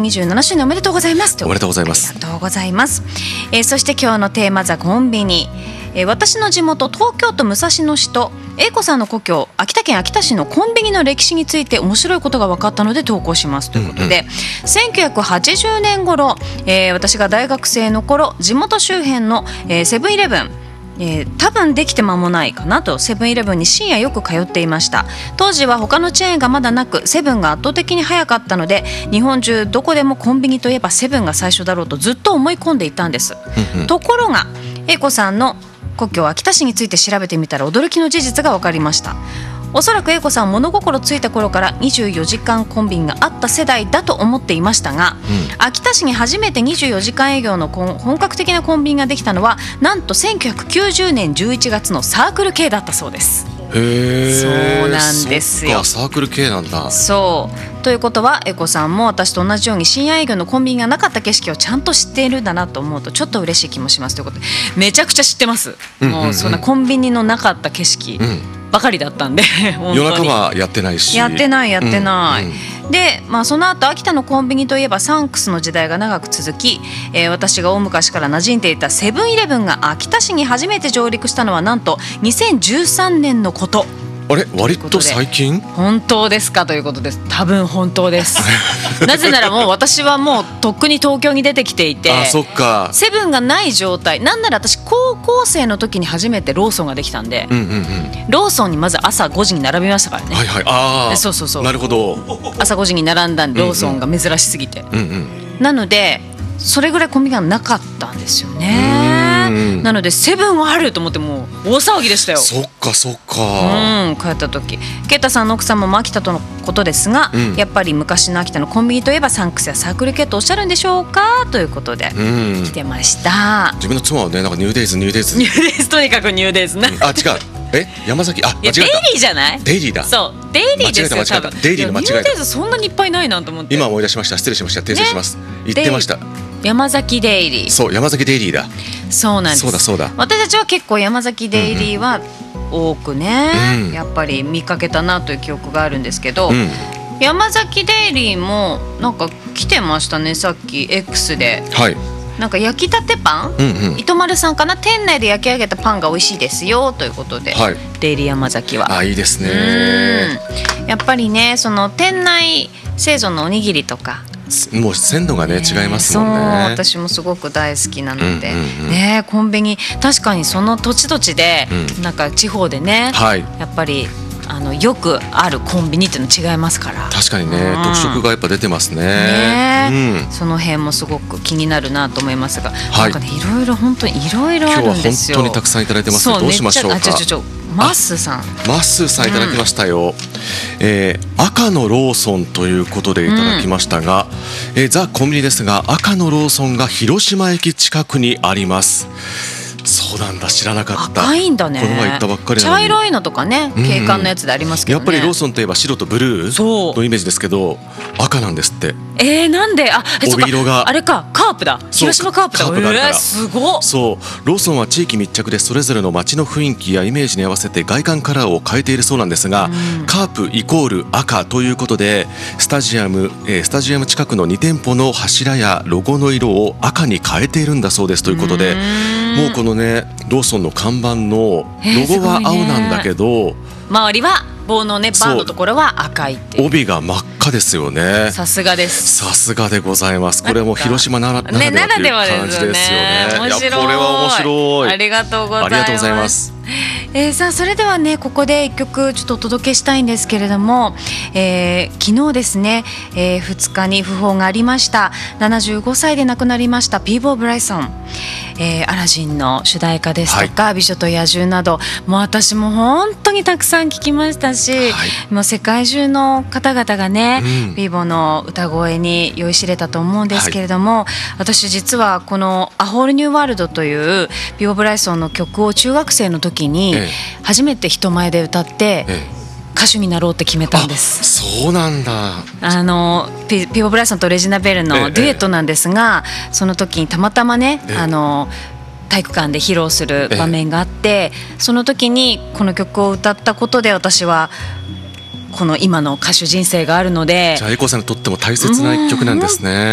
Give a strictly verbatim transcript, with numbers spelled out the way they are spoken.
にじゅうななしゅうねんおめでとうございます。 おめでとうございます。 ありがとうございます。えー、そして今日のテーマザコンビニ、えー、私の地元東京都武蔵野市と英子さんの故郷秋田県秋田市のコンビニの歴史について面白いことが分かったので投稿しますということで、うんうん、せんきゅうひゃくはちじゅうねん頃、えー、私が大学生の頃地元周辺の、えー、セブンイレブンえー、多分できて間もないかなとセブンイレブンに深夜よく通っていました。当時は他のチェーンがまだなくセブンが圧倒的に早かったので日本中どこでもコンビニといえばセブンが最初だろうとずっと思い込んでいたんです、うんうん、ところが英子さんの故郷秋田市について調べてみたら驚きの事実が分かりました。おそらく英子さんは物心ついた頃からにじゅうよじかんコンビニがあった世代だと思っていましたが、うん、秋田市に初めてにじゅうよじかん営業の本格的なコンビニができたのはなんとせんきゅうひゃくきゅうじゅうねんじゅういちがつのサークル系だったそうです。 へー、 そうなんですよ。 そっか、サークル系なんだ。 そうということは英子さんも私と同じように深夜営業のコンビニがなかった景色をちゃんと知っているんだなと思うとちょっと嬉しい気もしますということでめちゃくちゃ知ってます、うんうんうん、もうそんなコンビニのなかった景色、うんばかりだったんで本当に夜中はやってないしやってないやってない、うんうん、で、まあ、その後秋田のコンビニといえばサンクスの時代が長く続き、えー、私が大昔から馴染んでいたセブンイレブンが秋田市に初めて上陸したのはなんとにせんじゅうさんねんのこと。 あれ割と最近？ 本当ですかということです。多分本当ですなぜならもう私はもうとっくに東京に出てきていてあそっかセブンがない状態なんなら私高校生の時に初めてローソンができたんで、うんうんうん、ローソンにまず朝ごじに並びましたからね。 はいはい、あそうそうそうなるほど朝ごじに並んだローソンが珍しすぎて、うんうん、なのでそれぐらいコンビニがなかったんですよね。なのでセブンはあると思ってもう大騒ぎでしたよ。 そっかそっか、 うん、帰った時ケイタさんの奥様も秋田とのことですが、うん、やっぱり昔の秋田のコンビニといえばサンクスやサークル系とおっしゃるんでしょうかということで来てました。 自分の妻はねなんかニューデイズニューデイズニューデイズとにかくニューデイズな、うん、 あ違うえ山崎あ間違えたデイリーじゃないデイリーだそうデイリーですよ多分デイリーの間違えたニューデイズそんなにいっぱいないなと思って今思い出しました。失礼しました訂正します、ね、言ってました山崎デイリー。 そう山崎デイリーだそうなんです。 そうだそうだ私たちは結構山崎デイリーは多くね、うん、やっぱり見かけたなという記憶があるんですけど、うん、山崎デイリーもなんか来てましたねさっき X で、はい、なんか焼きたてパン、うんうん、糸丸さんかな店内で焼き上げたパンが美味しいですよということで、はい、デイリー山崎はあいいですね。 うんやっぱりねその店内製造のおにぎりとかもう鮮度がね、ね違いますもんね。 そう私もすごく大好きなので、うんうんうん、ねコンビニ確かにその土地土地で、うん、なんか地方でね、はい、やっぱりあのよくあるコンビニっていうの違いますから確かにね、うん、特色がやっぱ出てますね。 ね、うん、その辺もすごく気になるなと思いますが、はい、なんかねいろいろ本当にいろいろあるんですよ。 今日は本当にたくさんいただいてますね。どうしましょうか。 あちょちょちょマッスーさんマッスーさんいただきましたよ、うんえー、赤のローソンということでいただきましたが、うんえー、ザ・コンビニですが赤のローソンが広島駅近くにあります。そうなんだ知らなかった。 赤いんだね。 この前行ったばっかりなのに茶色いのとかね景観のやつでありますけどね、 やっぱりローソンといえば白とブルーのイメージですけど赤なんですって。 えー、なんであ帯色があれかカープだ広島カープだ。 カープがあるから、 えー、すごっ。 そうローソンは地域密着でそれぞれの街の雰囲気やイメージに合わせて外観カラーを変えているそうなんですが、うん、カープイコール赤ということでスタジアム、えー、スタジアム近くのに店舗の柱やロゴの色を赤に変えているんだそうですということで、うもうこのねローソンの看板のロゴは青なんだけど、えーね、 周りは棒のねバーのところは赤いっていう。 帯が真っ赤ですよね。 さすがです。 さすがでございます。これも広島ならではという感じですよね。 面白い。 いやこれは面白い。 ありがとうございます。 ありがとうございます。 えー、さあそれではねここで一曲ちょっとお届けしたいんですけれども、えー、昨日ですね、えー、ふつかに訃報がありました。ななじゅうごさいで亡くなりましたピーボー・ブライソン、えー、アラジンの主題歌ですとか、はい、美女と野獣などもう私も本当にたくさん聴きましたし、はい、もう世界中の方々がね、うん、ピーボーの歌声に酔いしれたと思うんですけれども、はい、私実はこの「A Whole New World」というピーボー・ブライソンの曲を中学生の時に初めて人前で歌って、ええ、歌手になろうって決めたんです。 そうなんだ。 あの ピ, ピーボー・ブライソンとレジナ・ベルのデュエットなんですが、ええ、その時にたまたまね、ええ、あの体育館で披露する場面があって、ええ、その時にこの曲を歌ったことで私はこの今の歌手人生があるので、 じゃあ英子さんにとっても大切な一曲なんですね。